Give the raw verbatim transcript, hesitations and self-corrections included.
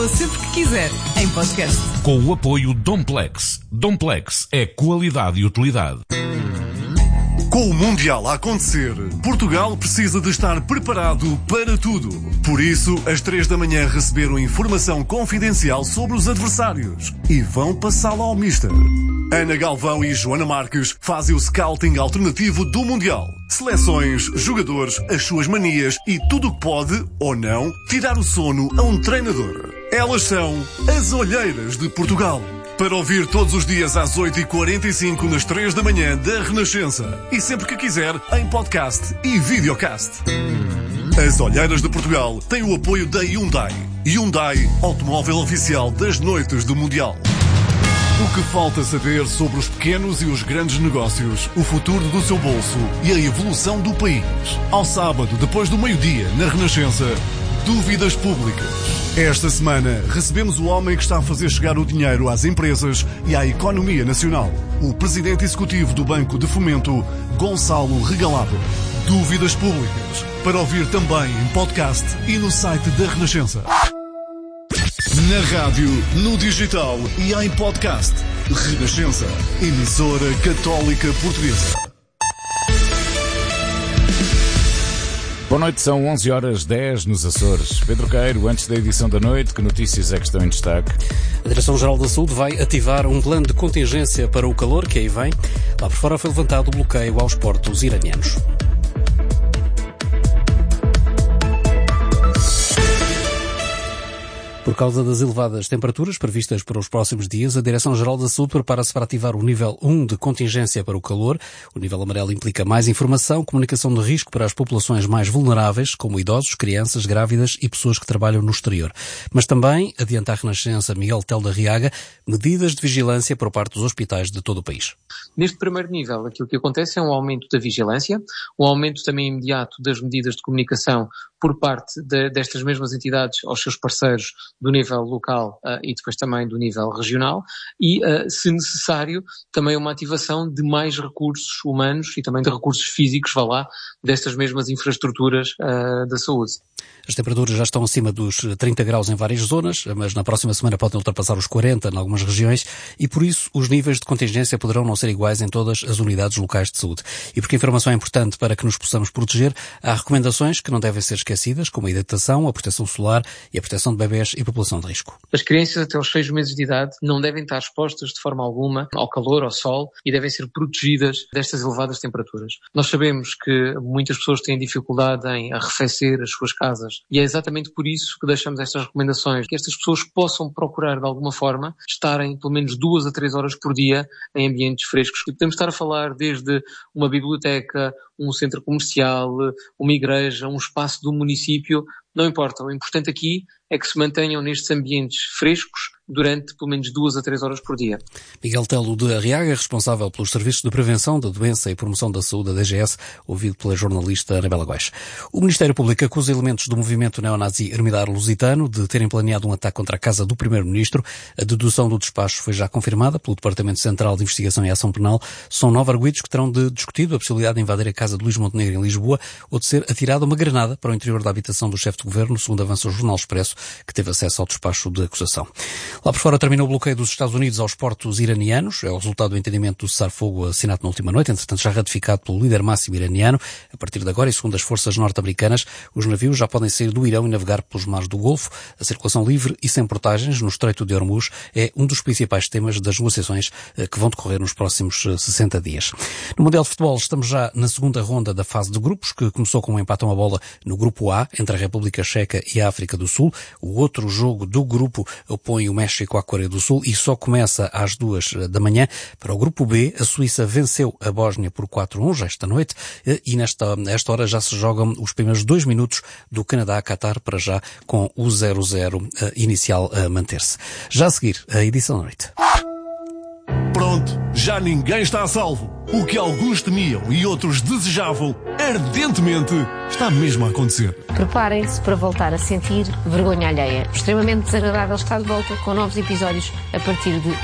ouça sempre que quiser, em podcast. Com o apoio Domplex. Domplex é qualidade e utilidade. Com o Mundial a acontecer, Portugal precisa de estar preparado para tudo. Por isso, às três da manhã receberam informação confidencial sobre os adversários e vão passá-la ao Mister. Ana Galvão e Joana Marques fazem o scouting alternativo do Mundial. Seleções, jogadores, as suas manias e tudo o que pode, ou não, tirar o sono a um treinador. Elas são as Olheiras de Portugal. Para ouvir todos os dias às oito e quarenta e cinco nas três da manhã da Renascença. E sempre que quiser, em podcast e videocast. As Olheiras de Portugal têm o apoio da Hyundai. Hyundai, automóvel oficial das noites do Mundial. O que falta saber sobre os pequenos e os grandes negócios, o futuro do seu bolso e a evolução do país. Ao sábado, depois do meio-dia, na Renascença, Dúvidas Públicas. Esta semana recebemos o homem que está a fazer chegar o dinheiro às empresas e à economia nacional. O presidente executivo do Banco de Fomento, Gonçalo Regalado. Dúvidas Públicas. Para ouvir também em podcast e no site da Renascença. Na rádio, no digital e em podcast. Renascença. Emissora Católica Portuguesa. Boa noite, são onze horas dez nos Açores. Pedro Queiro, antes da edição da noite, que notícias é que estão em destaque? A Direção-Geral da Saúde vai ativar um plano de contingência para o calor que aí vem. Lá por fora foi levantado o bloqueio aos portos iranianos. Por causa das elevadas temperaturas previstas para os próximos dias, a Direção-Geral da Saúde prepara-se para ativar o nível um de contingência para o calor. O nível amarelo implica mais informação, comunicação de risco para as populações mais vulneráveis, como idosos, crianças, grávidas e pessoas que trabalham no exterior. Mas também, adianta a Renascença Miguel Tel da Riaga, medidas de vigilância por parte dos hospitais de todo o país. Neste primeiro nível, aquilo que acontece é um aumento da vigilância, um aumento também imediato das medidas de comunicação por parte de, destas mesmas entidades aos seus parceiros do nível local uh, e depois também do nível regional e, uh, se necessário, também uma ativação de mais recursos humanos e também de recursos físicos, vá lá, destas mesmas infraestruturas uh, da saúde. As temperaturas já estão acima dos trinta graus em várias zonas, mas na próxima semana podem ultrapassar os quarenta em algumas regiões e, por isso, os níveis de contingência poderão não ser iguais em todas as unidades locais de saúde. E porque a informação é importante para que nos possamos proteger, há recomendações que não devem ser esquecidas, como a hidratação, a proteção solar e a proteção de bebés e população de risco. As crianças até aos seis meses de idade não devem estar expostas de forma alguma ao calor, ao sol e devem ser protegidas destas elevadas temperaturas. Nós sabemos que muitas pessoas têm dificuldade em arrefecer as suas casas e é exatamente por isso que deixamos estas recomendações, que estas pessoas possam procurar de alguma forma estarem pelo menos duas a três horas por dia em ambientes frescos. E podemos estar a falar desde uma biblioteca, um centro comercial, uma igreja, um espaço do município, não importa. O importante aqui é que se mantenham nestes ambientes frescos durante pelo menos duas a três horas por dia. Miguel Telo de Arriaga, responsável pelos serviços de prevenção da doença e promoção da saúde da D G S, ouvido pela jornalista Anabela Góes. O Ministério Público acusa elementos do movimento neonazi Ermidar Lusitano de terem planeado um ataque contra a casa do Primeiro-Ministro. A dedução do despacho foi já confirmada pelo Departamento Central de Investigação e Ação Penal. São nove arguidos que terão de discutido a possibilidade de invadir a casa de Luís Montenegro em Lisboa ou de ser atirada uma granada para o interior da habitação do chefe de governo, segundo avança o Jornal Expresso, que teve acesso ao despacho de acusação. Lá por fora terminou o bloqueio dos Estados Unidos aos portos iranianos. É o resultado do entendimento do cessar-fogo assinado na última noite, entretanto já ratificado pelo líder máximo iraniano. A partir de agora, e segundo as forças norte-americanas, os navios já podem sair do Irão e navegar pelos mares do Golfo. A circulação livre e sem portagens no Estreito de Hormuz é um dos principais temas das negociações que vão decorrer nos próximos sessenta dias. No Mundial de Futebol estamos já na segunda ronda da fase de grupos, que começou com um empate a uma bola no Grupo A, entre a República Checa e a África do Sul. O outro jogo do grupo opõe o México à Coreia do Sul e só começa às duas da manhã. Para o Grupo B, a Suíça venceu a Bósnia por quatro a um já esta noite e nesta esta hora já se jogam os primeiros dois minutos do Canadá-Catar, para já com o zero a zero inicial a manter-se. Já a seguir, a edição da noite. Pronto, já ninguém está a salvo. O que alguns temiam e outros desejavam ardentemente está mesmo a acontecer. Preparem-se para voltar a sentir vergonha alheia. Extremamente desagradável estar de volta com novos episódios a partir de